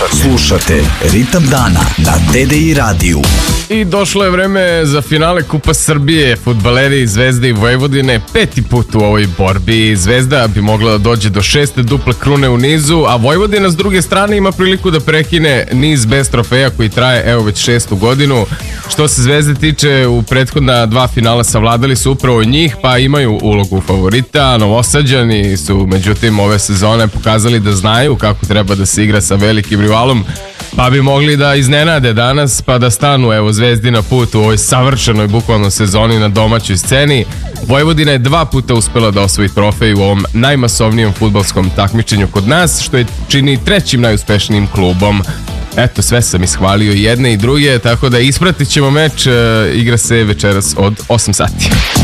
Slušate Ritam dana na TDI radiju. I došlo je vreme za finale Kupa Srbije. Fudbaleri Zvezde i Vojvodine peti put u ovoj borbi. Zvezda bi mogla da dođe do 6. duple krune u nizu, a Vojvodina s druge strane ima priliku da prekine niz bez trofeja koji traje evo već 6. godinu. Što se Zvezde tiče, u prethodna dva finala savladali su upravo njih, pa imaju ulogu favorita. Novosađani su međutim ove sezone pokazali da znaju kako treba da se igra sa velikim rivalom, pa bi mogli da iznenade danas, pa da stanu evo Zvezdi na put u ovoj savršenoj bukvalno sezoni na domaćoj sceni. Vojvodina je 2 puta uspela da osvoji trofej u ovom najmasovnijem fudbalskom takmičenju kod nas, što je čini 3. najuspešnijim klubom. Eto, sve sam ishvalio jedne i druge, tako da ispratit ćemo meč, igra se večeras od 8 sati.